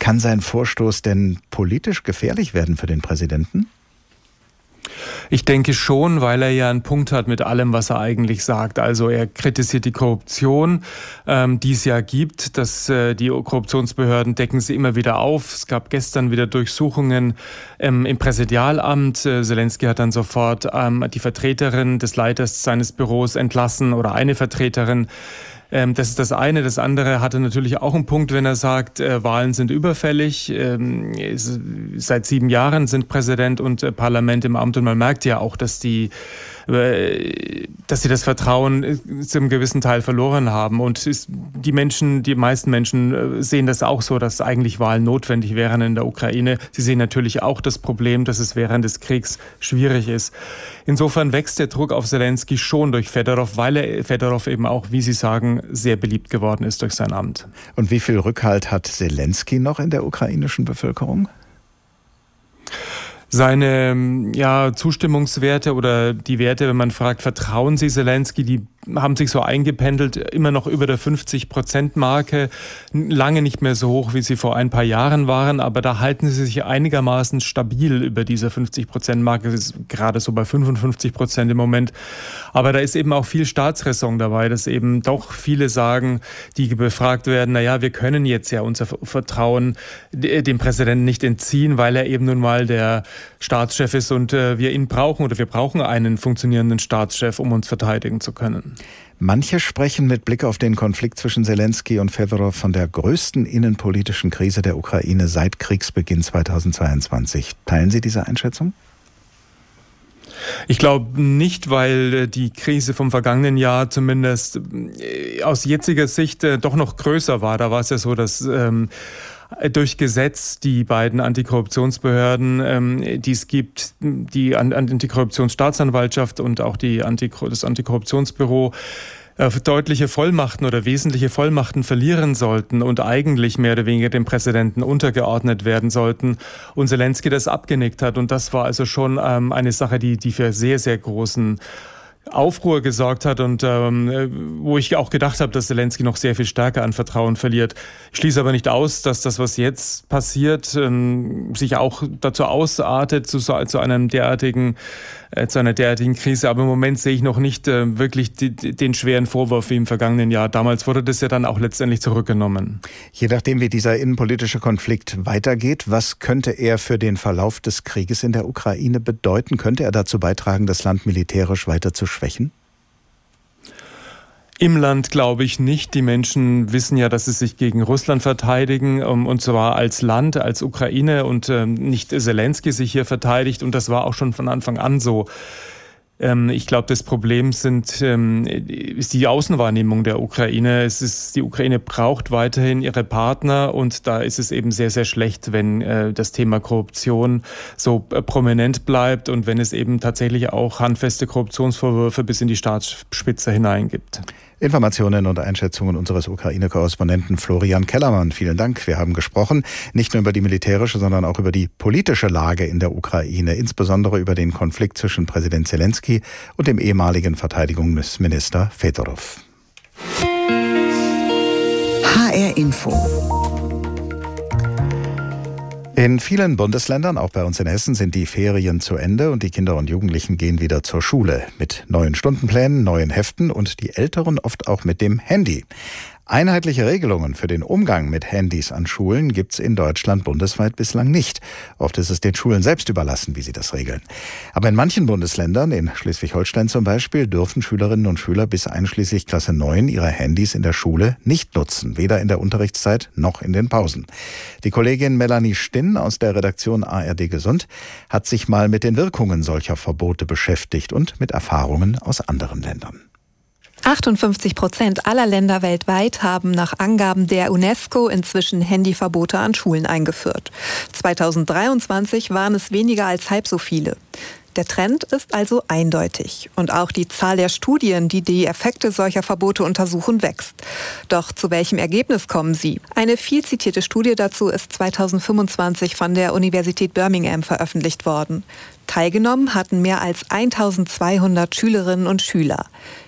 Kann sein Vorstoß denn politisch gefährlich werden für den Präsidenten? Ich denke schon, weil er ja einen Punkt hat mit allem, was er eigentlich sagt. Also er kritisiert die Korruption, die es ja gibt. Die Korruptionsbehörden decken sie immer wieder auf. Es gab gestern wieder Durchsuchungen im Präsidialamt. Zelensky hat dann sofort die Vertreterin des Leiters seines Büros entlassen oder eine Vertreterin. Das ist das eine. Das andere hatte natürlich auch einen Punkt, wenn er sagt, Wahlen sind überfällig. Seit 7 Jahren sind Präsident und Parlament im Amt und man merkt ja auch, dass sie das Vertrauen zum gewissen Teil verloren haben. Und die meisten Menschen sehen das auch so, dass eigentlich Wahlen notwendig wären in der Ukraine. Sie sehen natürlich auch das Problem, dass es während des Kriegs schwierig ist. Insofern wächst der Druck auf Zelensky schon durch Fedorov, weil Fedorov eben auch, wie Sie sagen, sehr beliebt geworden ist durch sein Amt. Und wie viel Rückhalt hat Zelensky noch in der ukrainischen Bevölkerung? Seine Zustimmungswerte oder die Werte, wenn man fragt, vertrauen Sie Zelensky, die haben sich so eingependelt, immer noch über der 50%-Marke, lange nicht mehr so hoch, wie sie vor ein paar Jahren waren, aber da halten sie sich einigermaßen stabil über dieser 50%-Marke, das ist gerade so bei 55% im Moment. Aber da ist eben auch viel Staatsräson dabei, dass eben doch viele sagen, die befragt werden, wir können jetzt ja unser Vertrauen dem Präsidenten nicht entziehen, weil er eben nun mal der Staatschef ist und wir ihn brauchen oder wir brauchen einen funktionierenden Staatschef, um uns verteidigen zu können. Manche sprechen mit Blick auf den Konflikt zwischen Zelensky und Fedorov von der größten innenpolitischen Krise der Ukraine seit Kriegsbeginn 2022. Teilen Sie diese Einschätzung? Ich glaube nicht, weil die Krise vom vergangenen Jahr zumindest aus jetziger Sicht doch noch größer war. Da war es ja so, dass durch Gesetz die beiden Antikorruptionsbehörden, die es gibt, die Antikorruptionsstaatsanwaltschaft und auch das Antikorruptionsbüro, deutliche Vollmachten oder wesentliche Vollmachten verlieren sollten und eigentlich mehr oder weniger dem Präsidenten untergeordnet werden sollten. Und Zelensky das abgenickt hat. Und das war also schon eine Sache, die für sehr, sehr großen Aufruhr gesorgt hat und wo ich auch gedacht habe, dass Zelensky noch sehr viel stärker an Vertrauen verliert. Ich schließe aber nicht aus, dass das, was jetzt passiert, sich auch dazu ausartet, zu einer derartigen Krise. Aber im Moment sehe ich noch nicht wirklich den schweren Vorwurf wie im vergangenen Jahr. Damals wurde das ja dann auch letztendlich zurückgenommen. Je nachdem, wie dieser innenpolitische Konflikt weitergeht, was könnte er für den Verlauf des Krieges in der Ukraine bedeuten? Könnte er dazu beitragen, das Land militärisch weiter zu schwächen? Im Land glaube ich nicht. Die Menschen wissen ja, dass sie sich gegen Russland verteidigen, und zwar als Land, als Ukraine und nicht Zelensky sich hier verteidigt. Und das war auch schon von Anfang an so. Ich glaube, das Problem ist die Außenwahrnehmung der Ukraine. Die Ukraine braucht weiterhin ihre Partner und da ist es eben sehr, sehr schlecht, wenn das Thema Korruption so prominent bleibt und wenn es eben tatsächlich auch handfeste Korruptionsvorwürfe bis in die Staatsspitze hinein gibt. Informationen und Einschätzungen unseres Ukraine-Korrespondenten Florian Kellermann. Vielen Dank. Wir haben gesprochen, nicht nur über die militärische, sondern auch über die politische Lage in der Ukraine, insbesondere über den Konflikt zwischen Präsident Zelensky und dem ehemaligen Verteidigungsminister Fedorov. HR Info. In vielen Bundesländern, auch bei uns in Hessen, sind die Ferien zu Ende und die Kinder und Jugendlichen gehen wieder zur Schule. Mit neuen Stundenplänen, neuen Heften und die Älteren oft auch mit dem Handy. Einheitliche Regelungen für den Umgang mit Handys an Schulen gibt's in Deutschland bundesweit bislang nicht. Oft ist es den Schulen selbst überlassen, wie sie das regeln. Aber in manchen Bundesländern, in Schleswig-Holstein zum Beispiel, dürfen Schülerinnen und Schüler bis einschließlich Klasse 9 ihre Handys in der Schule nicht nutzen, weder in der Unterrichtszeit noch in den Pausen. Die Kollegin Melanie Stinn aus der Redaktion ARD Gesund hat sich mal mit den Wirkungen solcher Verbote beschäftigt und mit Erfahrungen aus anderen Ländern. 58% aller Länder weltweit haben nach Angaben der UNESCO inzwischen Handyverbote an Schulen eingeführt. 2023 waren es weniger als halb so viele. Der Trend ist also eindeutig. Und auch die Zahl der Studien, die die Effekte solcher Verbote untersuchen, wächst. Doch zu welchem Ergebnis kommen sie? Eine viel zitierte Studie dazu ist 2025 von der Universität Birmingham veröffentlicht worden. Teilgenommen hatten mehr als 1200 Schülerinnen und Schüler.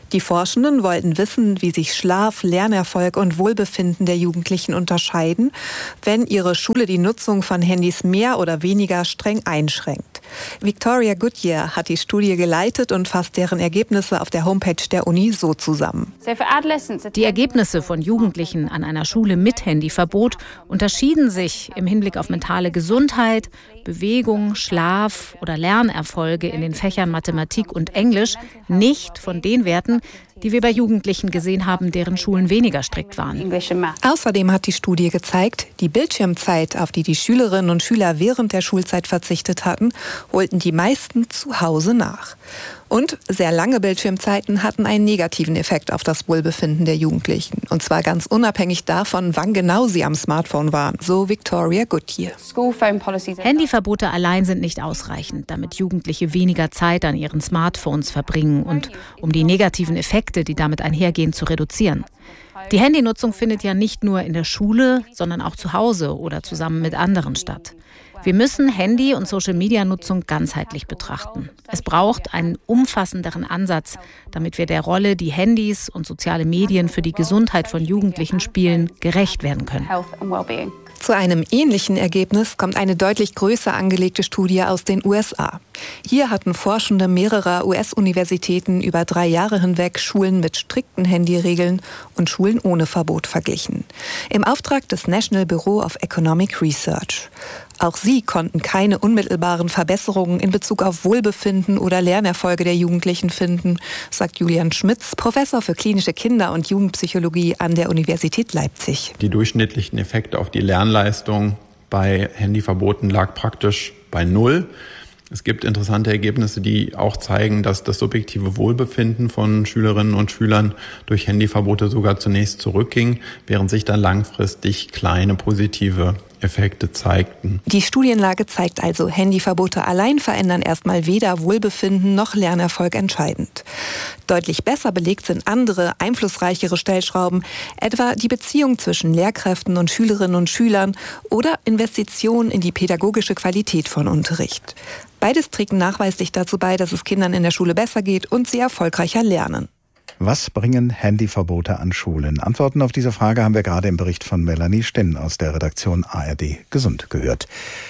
Die Forschenden wollten wissen, wie sich Schlaf, Lernerfolg und Wohlbefinden der Jugendlichen unterscheiden, wenn ihre Schule die Nutzung von Handys mehr oder weniger streng einschränkt. Victoria Goodyear hat die Studie geleitet und fasst deren Ergebnisse auf der Homepage der Uni so zusammen. Die Ergebnisse von Jugendlichen an einer Schule mit Handyverbot unterschieden sich im Hinblick auf mentale Gesundheit, Bewegung, Schlaf oder Lernerfolge in den Fächern Mathematik und Englisch nicht von den Werten, die wir bei Jugendlichen gesehen haben, deren Schulen weniger strikt waren. Außerdem hat die Studie gezeigt, die Bildschirmzeit, auf die die Schülerinnen und Schüler während der Schulzeit verzichtet hatten, holten die meisten zu Hause nach. Und sehr lange Bildschirmzeiten hatten einen negativen Effekt auf das Wohlbefinden der Jugendlichen. Und zwar ganz unabhängig davon, wann genau sie am Smartphone waren, so Victoria Goodyear. Handyverbote allein sind nicht ausreichend, damit Jugendliche weniger Zeit an ihren Smartphones verbringen und um die negativen Effekte, die damit einhergehen, zu reduzieren. Die Handynutzung findet ja nicht nur in der Schule, sondern auch zu Hause oder zusammen mit anderen statt. Wir müssen Handy- und Social-Media-Nutzung ganzheitlich betrachten. Es braucht einen umfassenderen Ansatz, damit wir der Rolle, die Handys und soziale Medien für die Gesundheit von Jugendlichen spielen, gerecht werden können. Zu einem ähnlichen Ergebnis kommt eine deutlich größer angelegte Studie aus den USA. Hier hatten Forschende mehrerer US-Universitäten über 3 Jahre hinweg Schulen mit strikten Handyregeln und Schulen ohne Verbot verglichen. Im Auftrag des National Bureau of Economic Research. Auch sie konnten keine unmittelbaren Verbesserungen in Bezug auf Wohlbefinden oder Lernerfolge der Jugendlichen finden, sagt Julian Schmitz, Professor für klinische Kinder- und Jugendpsychologie an der Universität Leipzig. Die durchschnittlichen Effekte auf die Lernleistung bei Handyverboten lag praktisch bei 0. Es gibt interessante Ergebnisse, die auch zeigen, dass das subjektive Wohlbefinden von Schülerinnen und Schülern durch Handyverbote sogar zunächst zurückging, während sich dann langfristig kleine positive Effekte zeigten. Die Studienlage zeigt also, Handyverbote allein verändern erstmal weder Wohlbefinden noch Lernerfolg entscheidend. Deutlich besser belegt sind andere, einflussreichere Stellschrauben, etwa die Beziehung zwischen Lehrkräften und Schülerinnen und Schülern oder Investitionen in die pädagogische Qualität von Unterricht. Beides trägt nachweislich dazu bei, dass es Kindern in der Schule besser geht und sie erfolgreicher lernen. Was bringen Handyverbote an Schulen? Antworten auf diese Frage haben wir gerade im Bericht von Melanie Stinn aus der Redaktion ARD Gesund gehört.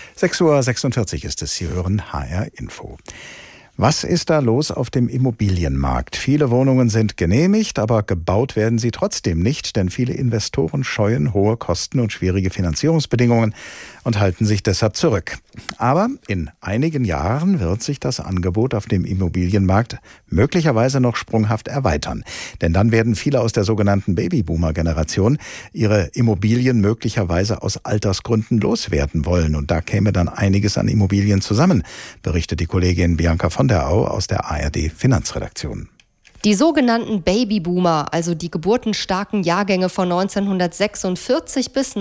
6:46 Uhr ist es. Sie hören HR Info. Was ist da los auf dem Immobilienmarkt? Viele Wohnungen sind genehmigt, aber gebaut werden sie trotzdem nicht, denn viele Investoren scheuen hohe Kosten und schwierige Finanzierungsbedingungen und halten sich deshalb zurück. Aber in einigen Jahren wird sich das Angebot auf dem Immobilienmarkt möglicherweise noch sprunghaft erweitern. Denn dann werden viele aus der sogenannten Babyboomer-Generation ihre Immobilien möglicherweise aus Altersgründen loswerden wollen. Und da käme dann einiges an Immobilien zusammen, berichtet die Kollegin Bianca von der Au aus der ARD Finanzredaktion. Die sogenannten Babyboomer, also die geburtenstarken Jahrgänge von 1946 bis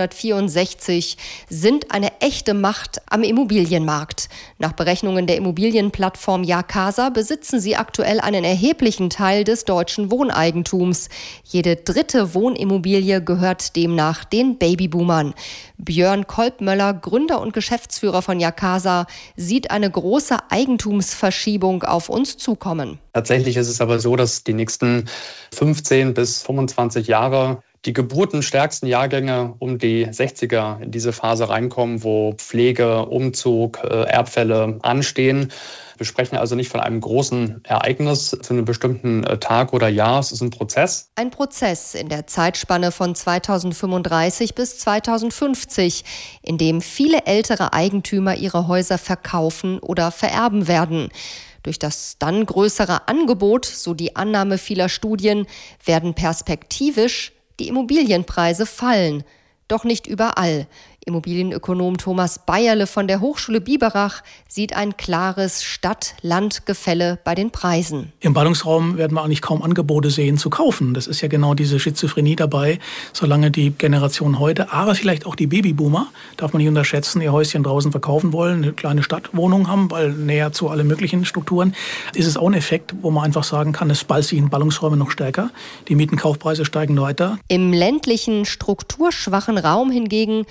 1964, sind eine echte Macht am Immobilienmarkt. Nach Berechnungen der Immobilienplattform Jacasa besitzen sie aktuell einen erheblichen Teil des deutschen Wohneigentums. Jede 3. Wohnimmobilie gehört demnach den Babyboomern. Björn Kolbmöller, Gründer und Geschäftsführer von Jacasa, sieht eine große Eigentumsverschiebung auf uns zukommen. Tatsächlich ist es aber so, dass die nächsten 15 bis 25 Jahre die geburtenstärksten Jahrgänge um die 60er in diese Phase reinkommen, wo Pflege, Umzug, Erbfälle anstehen. Wir sprechen also nicht von einem großen Ereignis zu einem bestimmten Tag oder Jahr. Es ist ein Prozess. Ein Prozess in der Zeitspanne von 2035 bis 2050, in dem viele ältere Eigentümer ihre Häuser verkaufen oder vererben werden. Durch das dann größere Angebot, so die Annahme vieler Studien, werden perspektivisch die Immobilienpreise fallen. Doch nicht überall. Immobilienökonom Thomas Bayerle von der Hochschule Biberach sieht ein klares Stadt-Land-Gefälle bei den Preisen. Im Ballungsraum werden wir eigentlich kaum Angebote sehen zu kaufen. Das ist ja genau diese Schizophrenie dabei, solange die Generation heute, aber vielleicht auch die Babyboomer, darf man nicht unterschätzen, ihr Häuschen draußen verkaufen wollen, eine kleine Stadtwohnung haben, weil näher zu allen möglichen Strukturen, ist es auch ein Effekt, wo man einfach sagen kann, es ballt sich in Ballungsräume noch stärker. Die Mietenkaufpreise steigen weiter. Im ländlichen, strukturschwachen Raum hingegen könnte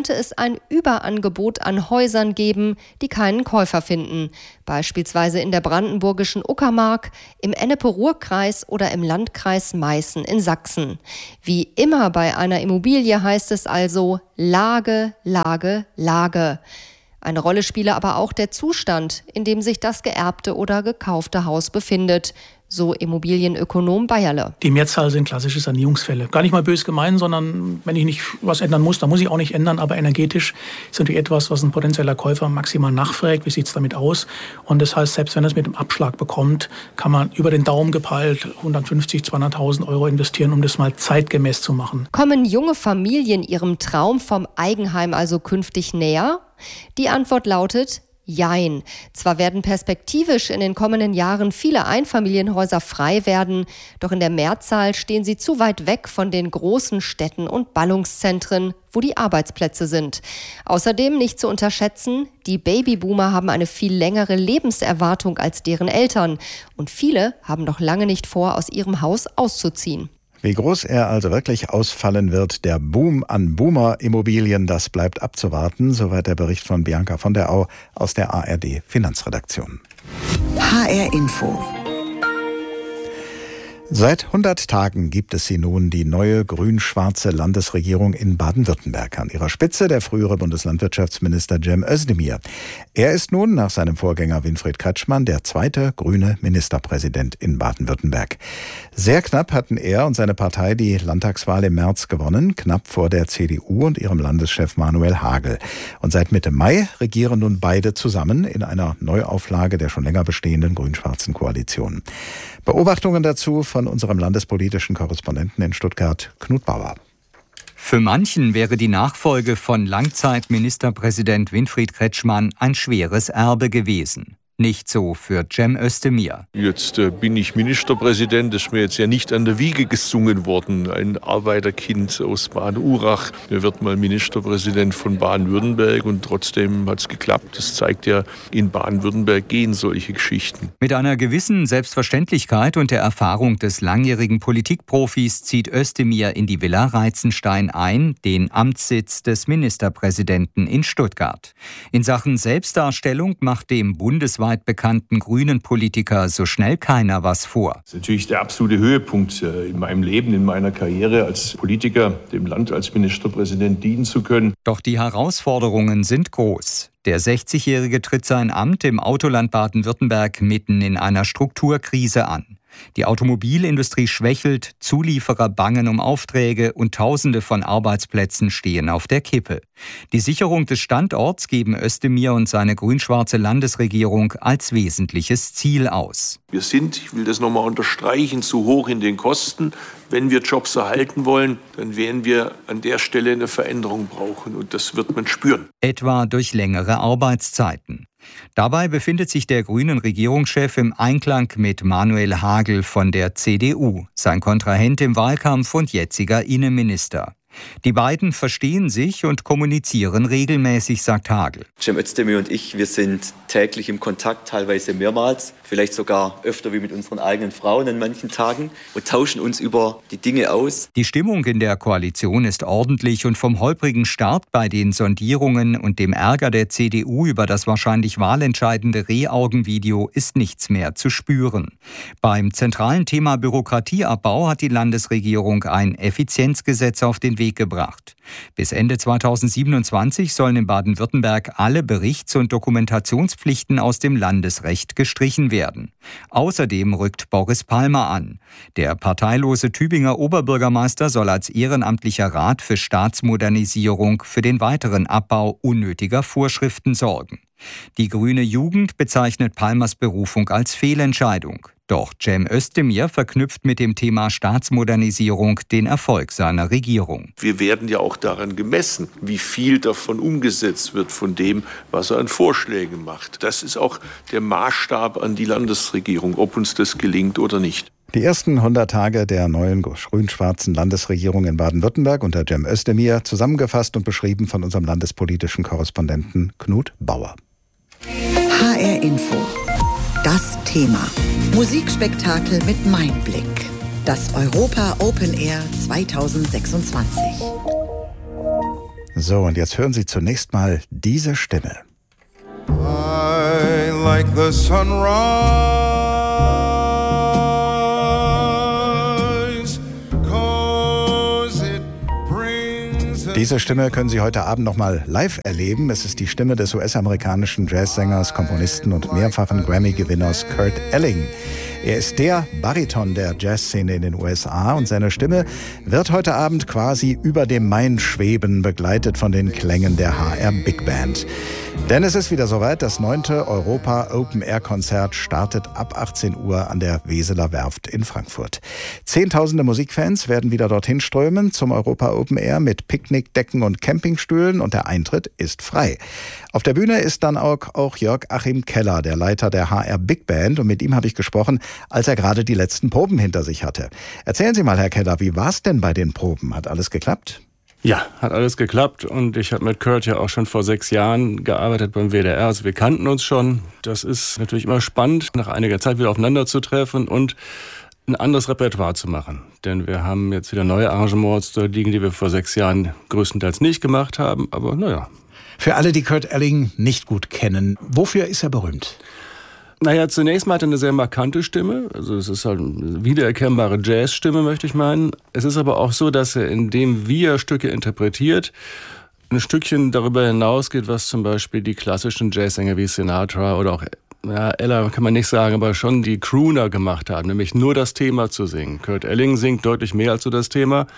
könnte es ein Überangebot an Häusern geben, die keinen Käufer finden. Beispielsweise in der brandenburgischen Uckermark, im Ennepe-Ruhr-Kreis oder im Landkreis Meißen in Sachsen. Wie immer bei einer Immobilie heißt es also Lage, Lage, Lage. Eine Rolle spiele aber auch der Zustand, in dem sich das geerbte oder gekaufte Haus befindet, so Immobilienökonom Bayerle. Die Mehrzahl sind klassische Sanierungsfälle. Gar nicht mal bös gemeint, sondern wenn ich nicht was ändern muss, dann muss ich auch nicht ändern. Aber energetisch ist natürlich etwas, was ein potenzieller Käufer maximal nachfragt. Wie sieht es damit aus? Und das heißt, selbst wenn er es mit dem Abschlag bekommt, kann man über den Daumen gepeilt 150.000, 200.000 Euro investieren, um das mal zeitgemäß zu machen. Kommen junge Familien ihrem Traum vom Eigenheim also künftig näher? Die Antwort lautet Jein. Zwar werden perspektivisch in den kommenden Jahren viele Einfamilienhäuser frei werden, doch in der Mehrzahl stehen sie zu weit weg von den großen Städten und Ballungszentren, wo die Arbeitsplätze sind. Außerdem nicht zu unterschätzen, die Babyboomer haben eine viel längere Lebenserwartung als deren Eltern und viele haben noch lange nicht vor, aus ihrem Haus auszuziehen. Wie groß er also wirklich ausfallen wird, der Boom an Boomer-Immobilien, das bleibt abzuwarten. Soweit der Bericht von Bianca von der Au aus der ARD Finanzredaktion. HR Info. Seit 100 Tagen gibt es sie nun, die neue grün-schwarze Landesregierung in Baden-Württemberg. An ihrer Spitze der frühere Bundeslandwirtschaftsminister Cem Özdemir. Er ist nun nach seinem Vorgänger Winfried Kretschmann der zweite grüne Ministerpräsident in Baden-Württemberg. Sehr knapp hatten er und seine Partei die Landtagswahl im März gewonnen, knapp vor der CDU und ihrem Landeschef Manuel Hagel. Und seit Mitte Mai regieren nun beide zusammen in einer Neuauflage der schon länger bestehenden grün-schwarzen Koalition. Beobachtungen dazu von unserem landespolitischen Korrespondenten in Stuttgart, Knut Bauer. Für manchen wäre die Nachfolge von Langzeitministerpräsident Winfried Kretschmann ein schweres Erbe gewesen. Nicht so für Cem Özdemir. Jetzt bin ich Ministerpräsident, das ist mir jetzt ja nicht an der Wiege gesungen worden. Ein Arbeiterkind aus Baden-Urach, der wird mal Ministerpräsident von Baden-Württemberg und trotzdem hat es geklappt. Das zeigt ja, in Baden-Württemberg gehen solche Geschichten. Mit einer gewissen Selbstverständlichkeit und der Erfahrung des langjährigen Politikprofis zieht Özdemir in die Villa Reitzenstein ein, den Amtssitz des Ministerpräsidenten in Stuttgart. In Sachen Selbstdarstellung macht dem bundesweit bekannten grünen Politiker so schnell keiner was vor. Das ist natürlich der absolute Höhepunkt in meinem Leben, in meiner Karriere als Politiker, dem Land als Ministerpräsident dienen zu können. Doch die Herausforderungen sind groß. Der 60-Jährige tritt sein Amt im Autoland Baden-Württemberg mitten in einer Strukturkrise an. Die Automobilindustrie schwächelt, Zulieferer bangen um Aufträge und Tausende von Arbeitsplätzen stehen auf der Kippe. Die Sicherung des Standorts geben Özdemir und seine grün-schwarze Landesregierung als wesentliches Ziel aus. Wir sind, ich will das nochmal unterstreichen, zu hoch in den Kosten. Wenn wir Jobs erhalten wollen, dann werden wir an der Stelle eine Veränderung brauchen und das wird man spüren. Etwa durch längere Arbeitszeiten. Dabei befindet sich der grünen Regierungschef im Einklang mit Manuel Hagel von der CDU, sein Kontrahent im Wahlkampf und jetziger Innenminister. Die beiden verstehen sich und kommunizieren regelmäßig, sagt Hagel. Cem Özdemir und ich, wir sind täglich im Kontakt, teilweise mehrmals, vielleicht sogar öfter wie mit unseren eigenen Frauen an manchen Tagen und tauschen uns über die Dinge aus. Die Stimmung in der Koalition ist ordentlich und vom holprigen Start bei den Sondierungen und dem Ärger der CDU über das wahrscheinlich wahlentscheidende Rehaugenvideo ist nichts mehr zu spüren. Beim zentralen Thema Bürokratieabbau hat die Landesregierung ein Effizienzgesetz auf den Weg gebracht. Bis Ende 2027 sollen in Baden-Württemberg alle Berichts- und Dokumentationspflichten aus dem Landesrecht gestrichen werden. Außerdem rückt Boris Palmer an. Der parteilose Tübinger Oberbürgermeister soll als ehrenamtlicher Rat für Staatsmodernisierung für den weiteren Abbau unnötiger Vorschriften sorgen. Die grüne Jugend bezeichnet Palmers Berufung als Fehlentscheidung. Doch Cem Özdemir verknüpft mit dem Thema Staatsmodernisierung den Erfolg seiner Regierung. Wir werden ja auch daran gemessen, wie viel davon umgesetzt wird von dem, was er an Vorschlägen macht. Das ist auch der Maßstab an die Landesregierung, ob uns das gelingt oder nicht. Die ersten 100 Tage der neuen grün-schwarzen Landesregierung in Baden-Württemberg unter Cem Özdemir, zusammengefasst und beschrieben von unserem landespolitischen Korrespondenten Knut Bauer. HR Info. Das Thema. Musikspektakel mit Meinblick. Das Europa Open Air 2026. So, und jetzt hören Sie zunächst mal diese Stimme. I like the sunrise, 'cause it brings. Diese Stimme können Sie heute Abend nochmal live erleben. Es ist die Stimme des US-amerikanischen Jazzsängers, Komponisten und mehrfachen Grammy-Gewinners Kurt Elling. Er ist der Bariton der Jazzszene in den USA und seine Stimme wird heute Abend quasi über dem Main schweben, begleitet von den Klängen der HR Big Band. Denn es ist wieder soweit, das 9. Europa Open Air Konzert startet ab 18 Uhr an der Weseler Werft in Frankfurt. Zehntausende Musikfans werden wieder dorthin strömen zum Europa Open Air mit Picknickdecken und Campingstühlen und der Eintritt ist frei. Auf der Bühne ist dann auch Jörg-Achim Keller, der Leiter der HR Big Band, und mit ihm habe ich gesprochen, als er gerade die letzten Proben hinter sich hatte. Erzählen Sie mal, Herr Keller, wie war es denn bei den Proben? Hat alles geklappt? Ja, hat alles geklappt und ich habe mit Kurt ja auch schon vor 6 Jahren gearbeitet beim WDR, also wir kannten uns schon. Das ist natürlich immer spannend, nach einiger Zeit wieder aufeinander zu treffen und ein anderes Repertoire zu machen. Denn wir haben jetzt wieder neue Arrangements da liegen, die wir vor 6 Jahren größtenteils nicht gemacht haben, aber naja. Für alle, die Kurt Elling nicht gut kennen, wofür ist er berühmt? Naja, zunächst mal hat er eine sehr markante Stimme. Also es ist halt eine wiedererkennbare Jazzstimme, möchte ich meinen. Es ist aber auch so, dass er, indem er Stücke interpretiert, ein Stückchen darüber hinausgeht, was zum Beispiel die klassischen Jazzsänger wie Sinatra oder auch Ella kann man nicht sagen, aber schon die Crooner gemacht haben, nämlich nur das Thema zu singen. Kurt Elling singt deutlich mehr als so das Thema.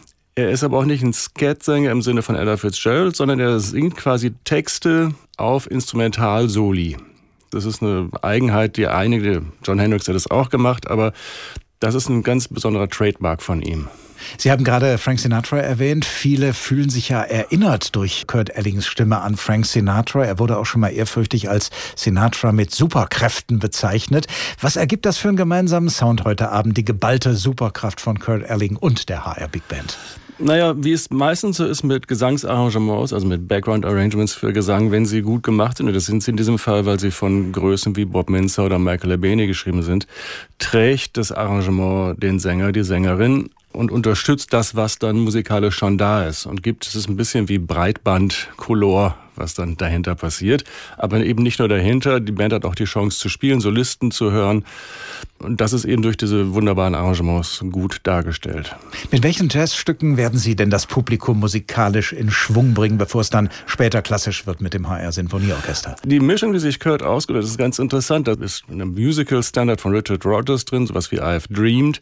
Er ist aber auch nicht ein Scat-Sänger im Sinne von Ella Fitzgerald, sondern er singt quasi Texte auf Instrumental-Soli. Das ist eine Eigenheit, die einige, John Hendricks hat das auch gemacht, aber das ist ein ganz besonderer Trademark von ihm. Sie haben gerade Frank Sinatra erwähnt. Viele fühlen sich ja erinnert durch Kurt Ellings Stimme an Frank Sinatra. Er wurde auch schon mal ehrfürchtig als Sinatra mit Superkräften bezeichnet. Was ergibt das für einen gemeinsamen Sound heute Abend, die geballte Superkraft von Kurt Elling und der HR Big Band? Naja, wie es meistens so ist mit Gesangsarrangements, also mit Background-Arrangements für Gesang, wenn sie gut gemacht sind, und das sind sie in diesem Fall, weil sie von Größen wie Bob Mintzer oder Michael Labeni geschrieben sind, trägt das Arrangement den Sänger, die Sängerin und unterstützt das, was dann musikalisch schon da ist. Und es ist ein bisschen wie Breitband-Color, was dann dahinter passiert. Aber eben nicht nur dahinter, die Band hat auch die Chance zu spielen, Solisten zu hören. Und das ist eben durch diese wunderbaren Arrangements gut dargestellt. Mit welchen Jazzstücken werden Sie denn das Publikum musikalisch in Schwung bringen, bevor es dann später klassisch wird mit dem HR Sinfonieorchester? Die Mischung, die sich Kurt ausgedacht hat, ist ganz interessant. Da ist ein Musical-Standard von Richard Rodgers drin, sowas wie I've Dreamed.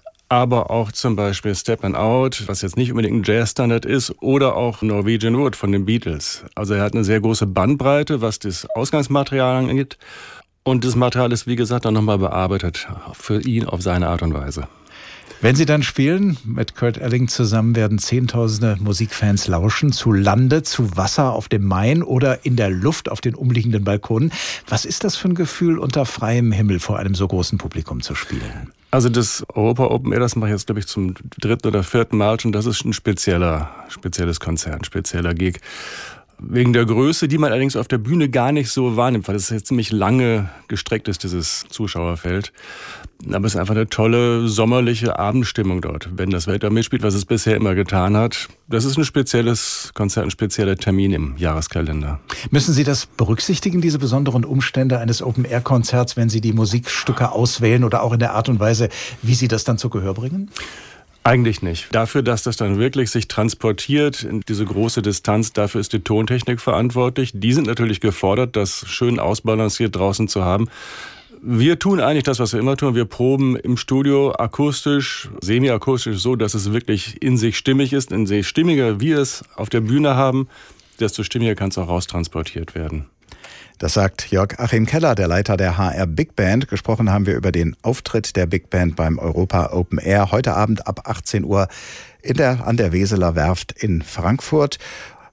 Aber auch zum Beispiel Step and Out, was jetzt nicht unbedingt ein Jazz-Standard ist, oder auch Norwegian Wood von den Beatles. Also er hat eine sehr große Bandbreite, was das Ausgangsmaterial angeht. Und das Material ist, wie gesagt, dann nochmal bearbeitet für ihn auf seine Art und Weise. Wenn Sie dann spielen, mit Kurt Elling zusammen, werden Zehntausende Musikfans lauschen, zu Lande, zu Wasser auf dem Main oder in der Luft auf den umliegenden Balkonen. Was ist das für ein Gefühl, unter freiem Himmel vor einem so großen Publikum zu spielen? Also das Europa Open Air, das mache ich jetzt, glaube ich, zum 3. oder 4. Mal schon. Das ist ein spezielles Konzert, ein spezieller Gig. Wegen der Größe, die man allerdings auf der Bühne gar nicht so wahrnimmt, weil es jetzt ziemlich lange gestreckt ist, dieses Zuschauerfeld. Aber es ist einfach eine tolle sommerliche Abendstimmung dort, wenn das Wetter mitspielt, was es bisher immer getan hat. Das ist ein spezielles Konzert, ein spezieller Termin im Jahreskalender. Müssen Sie das berücksichtigen, diese besonderen Umstände eines Open-Air-Konzerts, wenn Sie die Musikstücke auswählen oder auch in der Art und Weise, wie Sie das dann zu Gehör bringen? Eigentlich nicht. Dafür, dass das dann wirklich sich transportiert in diese große Distanz, dafür ist die Tontechnik verantwortlich. Die sind natürlich gefordert, das schön ausbalanciert draußen zu haben. Wir tun eigentlich das, was wir immer tun. Wir proben im Studio akustisch, semi-akustisch so, dass es wirklich in sich stimmig ist. Und je stimmiger wir es auf der Bühne haben, desto stimmiger kann es auch raustransportiert werden. Das sagt Jörg-Achim Keller, der Leiter der HR Big Band. Gesprochen haben wir über den Auftritt der Big Band beim Europa Open Air heute Abend ab 18 Uhr an der Weseler Werft in Frankfurt.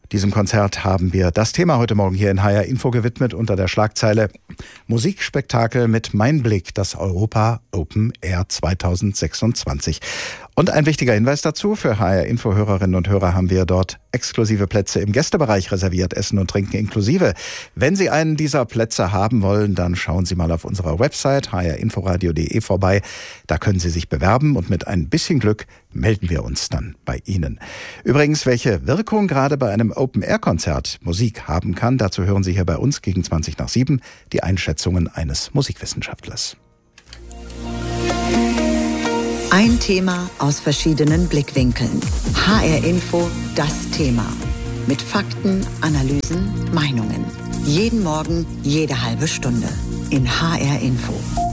Diesem Konzert haben wir das Thema heute Morgen hier in HR Info gewidmet unter der Schlagzeile Musikspektakel mit Mein Blick, das Europa Open Air 2026. Und ein wichtiger Hinweis dazu, für HR Info Hörerinnen und Hörer haben wir dort exklusive Plätze im Gästebereich reserviert, Essen und Trinken inklusive. Wenn Sie einen dieser Plätze haben wollen, dann schauen Sie mal auf unserer Website hrinforadio.de vorbei. Da können Sie sich bewerben und mit ein bisschen Glück melden wir uns dann bei Ihnen. Übrigens, welche Wirkung gerade bei einem Open-Air-Konzert Musik haben kann, dazu hören Sie hier bei uns gegen 6:20 die Einschätzungen eines Musikwissenschaftlers. Ein Thema aus verschiedenen Blickwinkeln. HR Info, das Thema. Mit Fakten, Analysen, Meinungen. Jeden Morgen, jede halbe Stunde. In HR Info.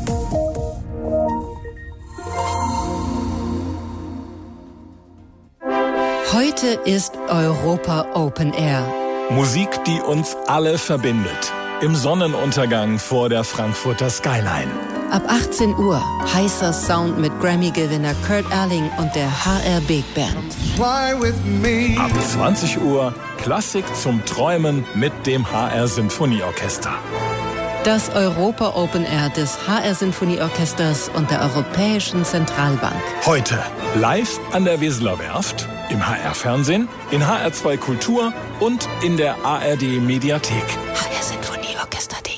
Heute ist Europa Open Air. Musik, die uns alle verbindet. Im Sonnenuntergang vor der Frankfurter Skyline. Ab 18 Uhr heißer Sound mit Grammy-Gewinner Kurt Elling und der HR Big Band. Ab 20 Uhr Klassik zum Träumen mit dem HR Sinfonieorchester. Das Europa Open Air des HR Sinfonieorchesters und der Europäischen Zentralbank. Heute live an der Weseler Werft, im HR-Fernsehen, in HR2 Kultur und in der ARD Mediathek. hrsinfonieorchester.de.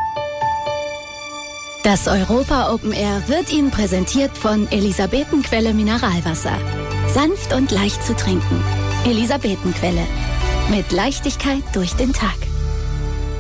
Das Europa Open Air wird Ihnen präsentiert von Elisabetenquelle Mineralwasser. Sanft und leicht zu trinken. Elisabetenquelle. Mit Leichtigkeit durch den Tag.